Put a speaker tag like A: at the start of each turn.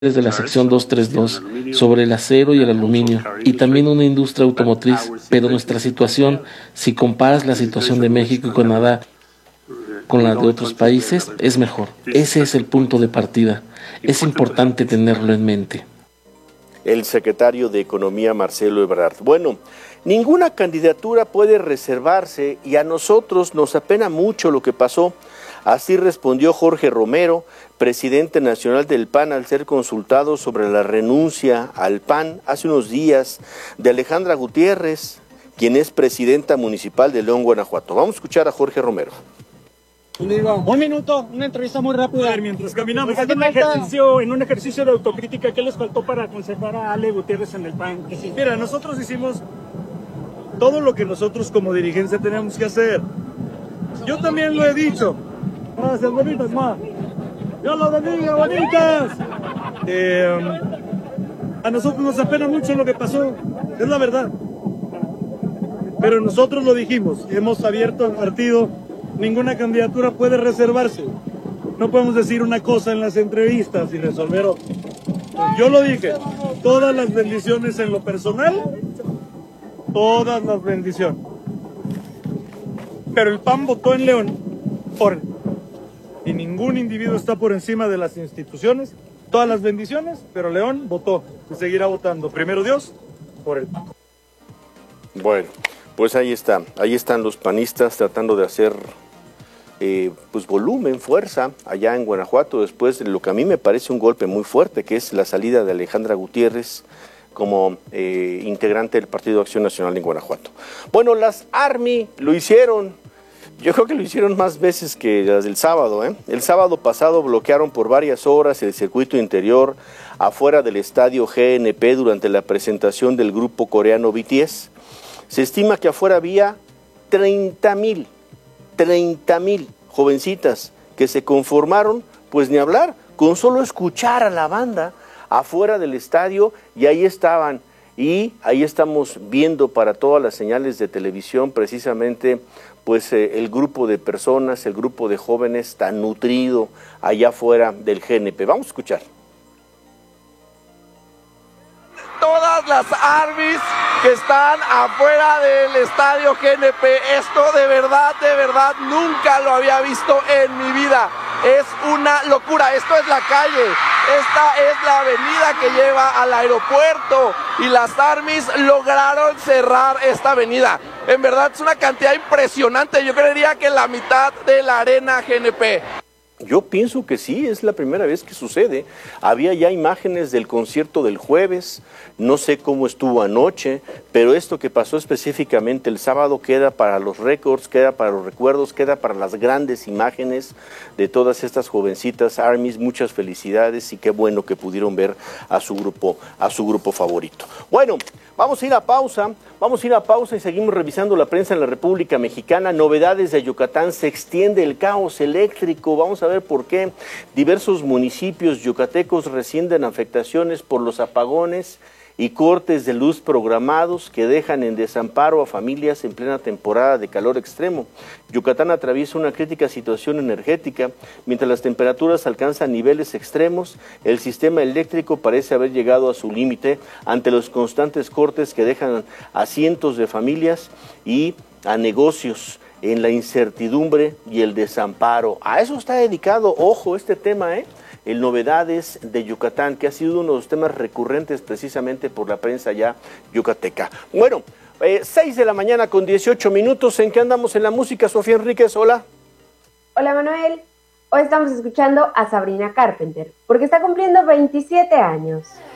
A: desde la sección 232 sobre el acero y el aluminio y también una industria automotriz, pero nuestra situación, si comparas la situación de México y Canadá con la de otros países, es mejor. Ese es el punto de partida. Es importante tenerlo en mente.
B: El secretario de Economía, Marcelo Ebrard. Bueno, ninguna candidatura puede reservarse y a nosotros nos apena mucho lo que pasó. Así respondió Jorge Romero, presidente nacional del PAN, al ser consultado sobre la renuncia al PAN hace unos días de Alejandra Gutiérrez, quien es presidenta municipal de León, Guanajuato. Vamos a escuchar a Jorge Romero.
C: Un minuto, una entrevista muy rápida.
D: A ver, mientras caminamos, en un ejercicio de autocrítica, ¿qué les faltó para conservar a Ale Gutiérrez en el PAN? Mira, nosotros hicimos todo lo que nosotros como dirigencia tenemos que hacer. Yo también lo he dicho. Gracias, bonitas, ma. Dios los bendiga, bonitas. A nosotros nos apena mucho lo que pasó, es la verdad. Pero nosotros lo dijimos, hemos abierto el partido. Ninguna candidatura puede reservarse. No podemos decir una cosa en las entrevistas y resolver otra. Yo lo dije, todas las bendiciones en lo personal, todas las bendiciones. Pero el PAN votó en León por él. Y ningún individuo está por encima de las instituciones. Todas las bendiciones, pero León votó y seguirá votando. Primero Dios, por el PAN.
B: Bueno, pues ahí están los panistas tratando de hacer pues volumen, fuerza allá en Guanajuato, después de lo que a mí me parece un golpe muy fuerte, que es la salida de Alejandra Gutiérrez como integrante del Partido Acción Nacional en Guanajuato. Bueno, las Army lo hicieron, yo creo que lo hicieron más veces que las del sábado, ¿eh? El sábado pasado bloquearon por varias horas el circuito interior afuera del estadio GNP durante la presentación del grupo coreano BTS. Se estima que afuera había 30,000 jovencitas que se conformaron, pues ni hablar, con solo escuchar a la banda afuera del estadio, y ahí estaban. Y ahí estamos viendo para todas las señales de televisión precisamente pues el grupo de personas, el grupo de jóvenes tan nutrido allá afuera del GNP. Vamos a escuchar.
E: Todas las armies que están afuera del estadio GNP. Esto de verdad, nunca lo había visto en mi vida. Es una locura. Esto es la calle. Esta es la avenida que lleva al aeropuerto. Y las armies lograron cerrar esta avenida. En verdad es una cantidad impresionante. Yo creería que la mitad de la arena GNP.
B: Yo pienso que sí, es la primera vez que sucede. Había ya imágenes del concierto del jueves, no sé cómo estuvo anoche, pero esto que pasó específicamente el sábado queda para los récords, queda para los recuerdos, queda para las grandes imágenes de todas estas jovencitas Armies. Muchas felicidades y qué bueno que pudieron ver a su grupo favorito. Bueno, vamos a ir a pausa y seguimos revisando la prensa en la República Mexicana. Novedades de Yucatán, se extiende el caos eléctrico. Vamos a ver por qué. Diversos municipios yucatecos resienten afectaciones por los apagones y cortes de luz programados que dejan en desamparo a familias en plena temporada de calor extremo. Yucatán atraviesa una crítica situación energética. Mientras las temperaturas alcanzan niveles extremos, el sistema eléctrico parece haber llegado a su límite ante los constantes cortes que dejan a cientos de familias y a negocios en la incertidumbre y el desamparo. A eso está dedicado, ojo, este tema, el Novedades de Yucatán, que ha sido uno de los temas recurrentes precisamente por la prensa ya yucateca. Bueno, 6 de la mañana con 18 minutos. ¿En qué andamos en la música, Sofía Enríquez? Hola.
F: Hola, Manuel. Hoy estamos escuchando a Sabrina Carpenter, porque está cumpliendo 27 años.